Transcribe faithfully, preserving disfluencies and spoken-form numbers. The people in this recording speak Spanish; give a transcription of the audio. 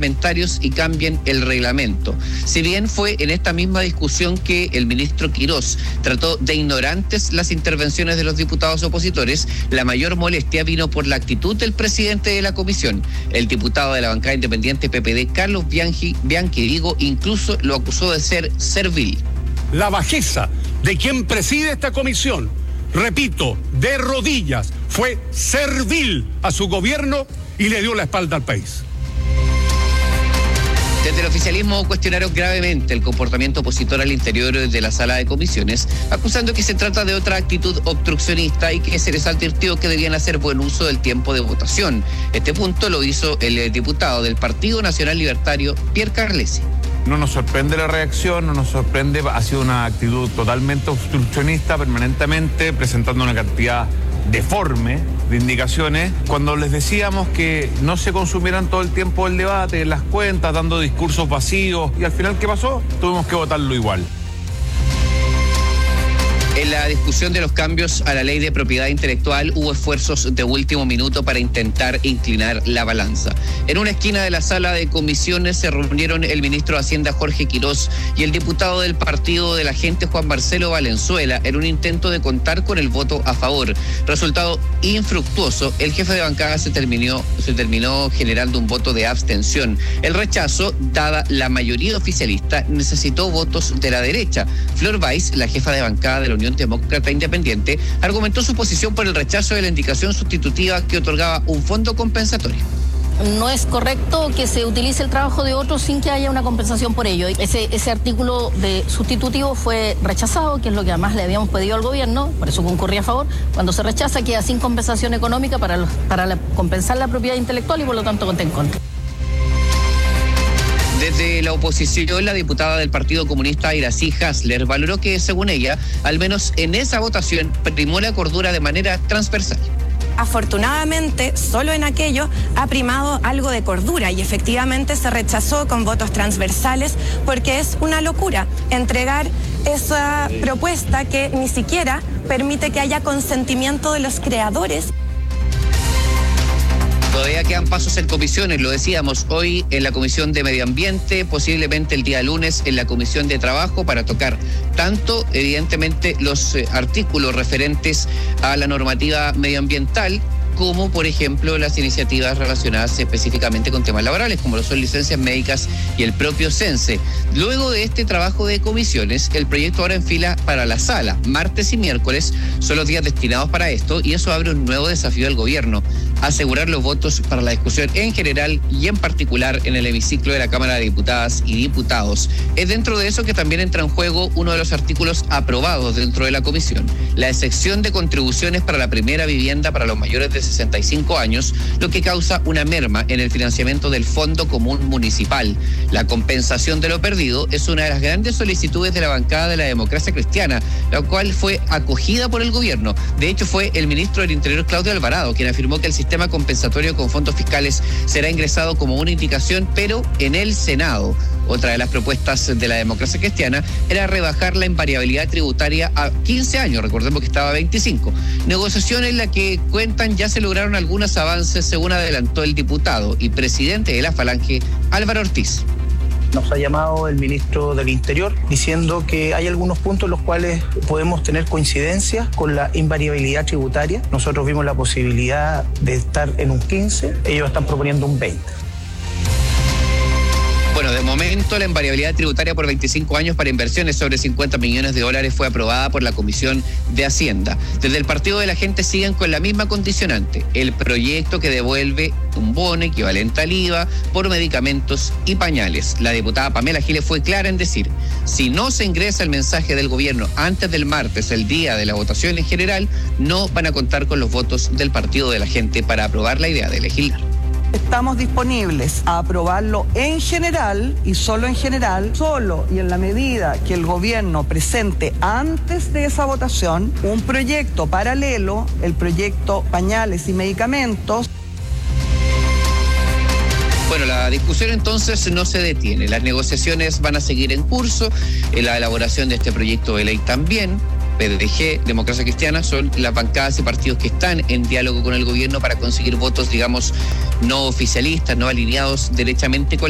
parlamentarios y cambien el reglamento. Si bien fue en esta misma discusión que el ministro Quirós trató de ignorantes las intervenciones de los diputados opositores, la mayor molestia vino por la actitud del presidente de la comisión. El diputado de la bancada independiente P P D, Carlos Bianchi, Bianchi digo, incluso lo acusó de ser servil. La bajeza de quien preside esta comisión, repito, de rodillas, fue servil a su gobierno y le dio la espalda al país. Desde el oficialismo cuestionaron gravemente el comportamiento opositor al interior de la sala de comisiones, acusando que se trata de otra actitud obstruccionista y que se les advirtió que debían hacer buen uso del tiempo de votación. Este punto lo hizo el diputado del Partido Nacional Libertario, Pierre Carlesi. No nos sorprende la reacción, no nos sorprende, ha sido una actitud totalmente obstruccionista, permanentemente presentando una cantidad deforme de indicaciones, cuando les decíamos que no se consumieran todo el tiempo el debate, las cuentas, dando discursos vacíos, y al final, ¿qué pasó? Tuvimos que votarlo igual. En la discusión de los cambios a la ley de propiedad intelectual hubo esfuerzos de último minuto para intentar inclinar la balanza. En una esquina de la sala de comisiones se reunieron el ministro de Hacienda Jorge Quirós y el diputado del Partido de la Gente Juan Marcelo Valenzuela en un intento de contar con el voto a favor. Resultado infructuoso, el jefe de bancada se terminó, se terminó generando un voto de abstención. El rechazo, dada la mayoría oficialista, necesitó votos de la derecha. Flor Weiss, la jefa de bancada de la Unión Demócrata Independiente, argumentó su posición por el rechazo de la indicación sustitutiva que otorgaba un fondo compensatorio. No es correcto que se utilice el trabajo de otros sin que haya una compensación por ello. Ese, ese artículo de sustitutivo fue rechazado, que es lo que además le habíamos pedido al gobierno, por eso concurrí a favor. Cuando se rechaza queda sin compensación económica para, los, para la, compensar la propiedad intelectual y por lo tanto conté en contra. Desde la oposición, la diputada del Partido Comunista Iracy Hasler valoró que, según ella, al menos en esa votación, primó la cordura de manera transversal. Afortunadamente, solo en aquello ha primado algo de cordura y efectivamente se rechazó con votos transversales porque es una locura entregar esa propuesta que ni siquiera permite que haya consentimiento de los creadores. Todavía quedan pasos en comisiones, lo decíamos, hoy en la Comisión de Medio Ambiente, posiblemente el día lunes en la Comisión de Trabajo, para tocar tanto, evidentemente, los eh, artículos referentes a la normativa medioambiental, como por ejemplo las iniciativas relacionadas específicamente con temas laborales, como lo son licencias médicas y el propio CENSE. Luego de este trabajo de comisiones, el proyecto ahora enfila para la sala. Martes y miércoles son los días destinados para esto y eso abre un nuevo desafío al gobierno: asegurar los votos para la discusión en general y en particular en el hemiciclo de la Cámara de Diputadas y Diputados. Es dentro de eso que también entra en juego uno de los artículos aprobados dentro de la comisión: la excepción de contribuciones para la primera vivienda para los mayores de sesenta y cinco años, lo que causa una merma en el financiamiento del Fondo Común Municipal. La compensación de lo perdido es una de las grandes solicitudes de la bancada de la Democracia Cristiana, la cual fue acogida por el gobierno. De hecho, fue el ministro del Interior, Claudio Alvarado, quien afirmó que el sistema compensatorio con fondos fiscales será ingresado como una indicación, pero en el Senado. Otra de las propuestas de la Democracia Cristiana era rebajar la invariabilidad tributaria a quince años, recordemos que estaba a veinticinco. Negociación en la que cuentan ya se lograron algunos avances, según adelantó el diputado y presidente de la Falange, Álvaro Ortiz. Nos ha llamado el ministro del Interior diciendo que hay algunos puntos en los cuales podemos tener coincidencias con la invariabilidad tributaria. Nosotros vimos la posibilidad de estar en un quince, ellos están proponiendo un veinte. Bueno, de momento la invariabilidad tributaria por veinticinco años para inversiones sobre cincuenta millones de dólares fue aprobada por la Comisión de Hacienda. Desde el Partido de la Gente siguen con la misma condicionante: el proyecto que devuelve un bono equivalente al I V A por medicamentos y pañales. La diputada Pamela Giles fue clara en decir: si no se ingresa el mensaje del gobierno antes del martes, el día de la votación en general, no van a contar con los votos del Partido de la Gente para aprobar la idea de legislar. Estamos disponibles a aprobarlo en general y solo en general, solo y en la medida que el gobierno presente antes de esa votación un proyecto paralelo, el proyecto pañales y medicamentos. Bueno, la discusión entonces no se detiene. Las negociaciones van a seguir en curso, en la elaboración de este proyecto de ley también. P D G, Democracia Cristiana, son las bancadas y partidos que están en diálogo con el gobierno para conseguir votos, digamos, no oficialistas, no alineados derechamente con